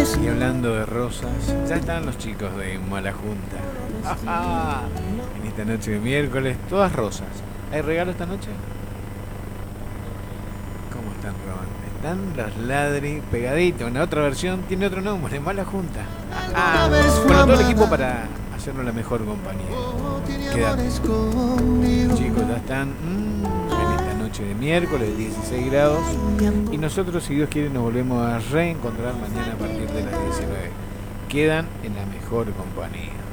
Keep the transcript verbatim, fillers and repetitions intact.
Y hablando de rosas, ya están los chicos de Mala Junta. En esta noche de miércoles, todas rosas. ¿Hay regalo esta noche? ¿Cómo están robando? Están los ladri pegaditos. En la otra versión tiene otro nombre, Mala Junta. Bueno, todo el equipo para hacernos la mejor compañía. Quédate. Chicos, ya están mmm, en esta noche de miércoles, dieciséis grados. Y nosotros, si Dios quiere, nos volvemos a reencontrar mañana a partir de las diecinueve. Quedan en la mejor compañía.